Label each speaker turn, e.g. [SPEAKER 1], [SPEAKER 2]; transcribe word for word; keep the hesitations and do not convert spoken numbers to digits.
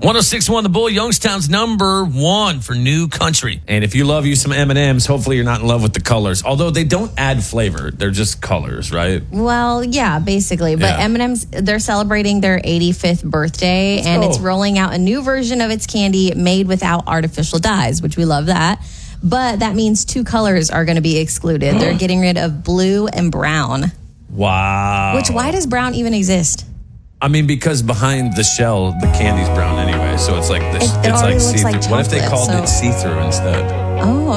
[SPEAKER 1] one oh six point one The Bull, Youngstown's number one for new country. And if you love you some M and M's, hopefully you're not in love with the colors. Although they don't add flavor. They're just colors, right?
[SPEAKER 2] Well, yeah, basically. But
[SPEAKER 1] Yeah.
[SPEAKER 2] M and M's, they're celebrating their eighty-fifth birthday,
[SPEAKER 1] Let's
[SPEAKER 2] and
[SPEAKER 1] go.
[SPEAKER 2] it's rolling out a new version of its candy made without artificial dyes, which we love that. But that means two colors are going to be excluded. They're getting rid of blue and brown.
[SPEAKER 1] Wow.
[SPEAKER 2] Which, why does brown even exist?
[SPEAKER 1] I mean, because behind the shell, the candy's brown anyway. So it's like this.
[SPEAKER 2] It- it
[SPEAKER 1] it's
[SPEAKER 2] already
[SPEAKER 1] like
[SPEAKER 2] looks
[SPEAKER 1] see-through.
[SPEAKER 2] like
[SPEAKER 1] What if they
[SPEAKER 2] chocolate,
[SPEAKER 1] called
[SPEAKER 2] so-
[SPEAKER 1] it see-through instead?
[SPEAKER 2] Oh,